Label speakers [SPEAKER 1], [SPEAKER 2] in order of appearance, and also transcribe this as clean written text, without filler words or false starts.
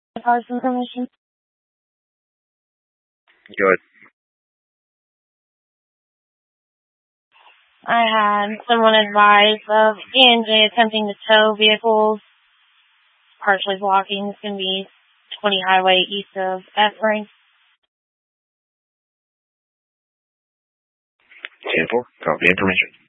[SPEAKER 1] Cause information.
[SPEAKER 2] Good.
[SPEAKER 1] I had someone advise of E&J attempting to tow vehicles, partially blocking. It's going to be 20 highway east of Espring.
[SPEAKER 2] 10-4, copy information.